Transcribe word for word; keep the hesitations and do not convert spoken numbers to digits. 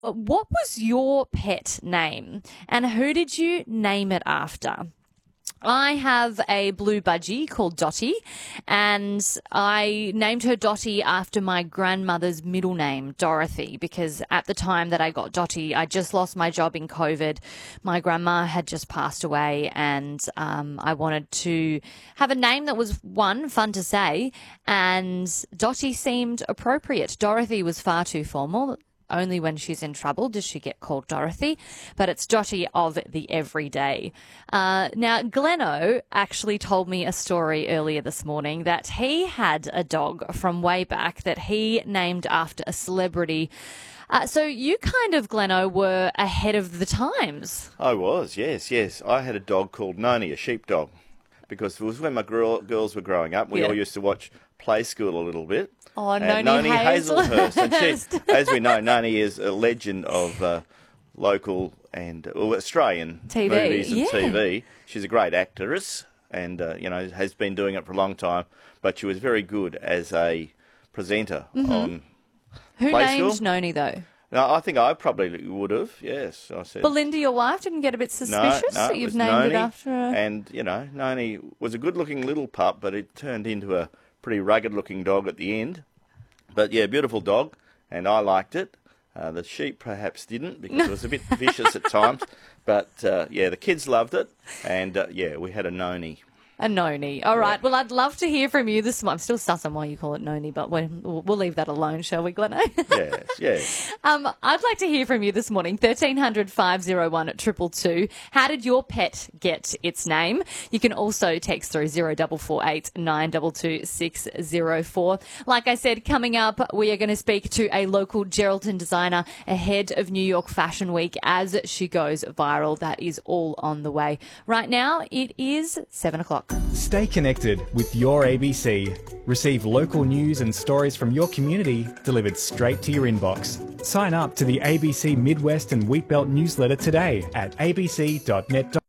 What was your pet name and who did you name it after? I have a blue budgie called Dottie, and I named her Dottie after my grandmother's middle name, Dorothy, because at the time that I got Dottie, I just lost my job in COVID. My grandma had just passed away, and um, I wanted to have a name that was, one, fun to say, and Dottie seemed appropriate. Dorothy was far too formal. Only when she's in trouble does she get called Dorothy, but it's Dottie of the everyday. Uh, now, Gleno actually told me a story earlier this morning that he had a dog from way back that he named after a celebrity. Uh, so you kind of, Gleno, were ahead of the times. I was, yes, yes. I had a dog called Noni, a sheepdog, because it was when my girl, girls were growing up. We Yeah. all used to watch Play School a little bit. Oh, and Noni Hazelhurst. And Hazelhurst. she, as we know, Noni is a legend of uh, local and well, Australian T V, movies and yeah. T V. She's a great actress and, uh, you know, has been doing it for a long time. But she was very good as a presenter Mm-hmm. on Who Play named School. Noni, though? No, I think I probably would have, yes. I said. Belinda, your wife, didn't get a bit suspicious No, no, that it you've was named Noni, it after her? And, you know, Noni was a good-looking little pup, but it turned into a pretty rugged-looking dog at the end. But, yeah, beautiful dog, and I liked it. Uh, the sheep perhaps didn't because it was a bit vicious at times. But, uh, yeah, the kids loved it, and, uh, yeah, we had a Noni. A Noni. All right. Yeah. Well, I'd love to hear from you this month. I'm still sussing why you call it Noni, but we'll, we'll leave that alone, shall we, Gleno? Yes, yes. um, I'd like to hear from you this morning. thirteen hundred, five oh one at two two two. How did your pet get its name? You can also text through zero four four eight, nine two two, six zero four. Like I said, coming up, we are going to speak to a local Geraldton designer ahead of New York Fashion Week as she goes viral. That is all on the way. Right now, it is seven o'clock. Stay connected with your A B C. Receive local news and stories from your community delivered straight to your inbox. Sign up to the A B C Midwest and Wheatbelt newsletter today at a b c dot net.